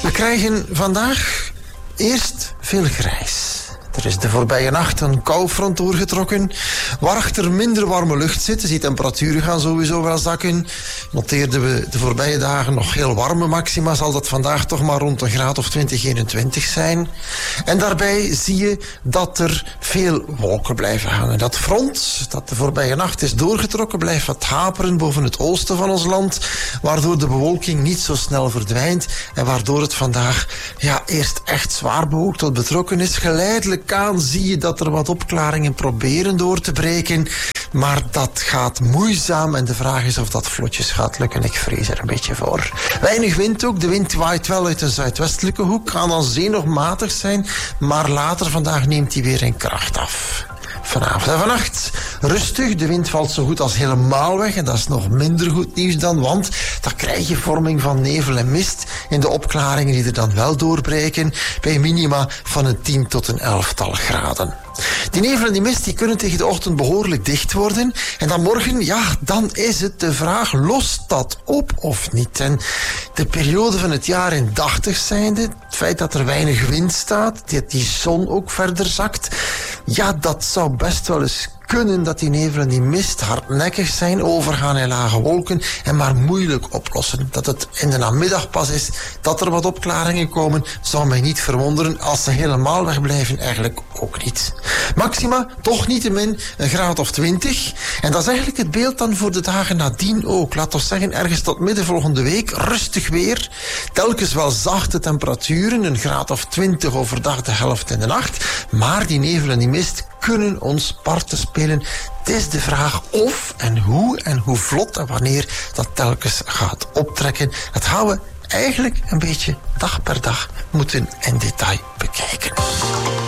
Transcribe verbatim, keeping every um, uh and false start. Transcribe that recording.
We krijgen vandaag eerst veel grijs. Er is de voorbije nacht een koufront doorgetrokken. Waar er minder warme lucht zit, dus die temperaturen gaan sowieso wel zakken. Noteerden we de voorbije dagen nog heel warme maxima, zal dat vandaag toch maar rond een graad of twintig, eenentwintig zijn. En daarbij zie je dat er veel wolken blijven hangen. Dat front, dat de voorbije nacht is doorgetrokken, blijft wat haperen boven het oosten van ons land, waardoor de bewolking niet zo snel verdwijnt en waardoor het vandaag ja, eerst echt zwaar bewolkt tot betrokken is. Geleidelijk aan zie je dat er wat opklaringen proberen door te breken, maar dat gaat moeizaam en de vraag is of dat vlotjes gaat lukken. Ik vrees er een beetje voor. Weinig wind ook. De wind waait wel uit een zuidwestelijke hoek, kan aan zee nog matig zijn, maar later vandaag neemt hij weer in kracht af. Vanavond en vannacht rustig. De wind valt zo goed als helemaal weg. En dat is nog minder goed nieuws dan, want dan krijg je vorming van nevel en mist in de opklaringen die er dan wel doorbreken, bij minima van een tien tot een elftal graden. Die nevel en die mist die kunnen tegen de ochtend behoorlijk dicht worden. En dan morgen, ja, dan is het de vraag, lost dat op of niet? En de periode van het jaar indachtig zijnde, het feit dat er weinig wind staat, dat die zon ook verder zakt, ja, dat zou best wel eens kunnen dat die nevel en die mist hardnekkig zijn, overgaan in lage wolken en maar moeilijk oplossen. Dat het in de namiddag pas is dat er wat opklaringen komen, zou mij niet verwonderen. Als ze helemaal wegblijven, eigenlijk ook niet. Maxima, toch niettemin een graad of twintig. En dat is eigenlijk het beeld dan voor de dagen nadien ook. Laat ons zeggen, ergens tot midden volgende week, rustig weer. Telkens wel zachte temperaturen, een graad of twintig overdag, de helft in de nacht. Maar die nevel en die mist kunnen ons parten spelen. Het is de vraag of en hoe en hoe vlot en wanneer dat telkens gaat optrekken. Dat gaan we eigenlijk een beetje dag per dag moeten in detail bekijken.